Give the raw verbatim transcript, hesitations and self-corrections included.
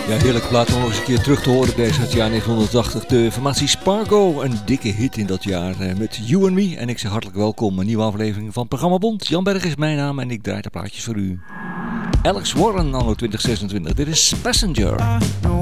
Ja, heerlijk plaat om nog eens een keer terug te horen. Deze uit het jaar negentienhonderdtachtig. De formatie Spargo. Een dikke hit in dat jaar met You and Me. En ik zeg hartelijk welkom. Een nieuwe aflevering van Programma Bond. Jan Berg is mijn naam en ik draai de plaatjes voor u. Alex Warren, anno twintig zesentwintig. Dit is Passenger.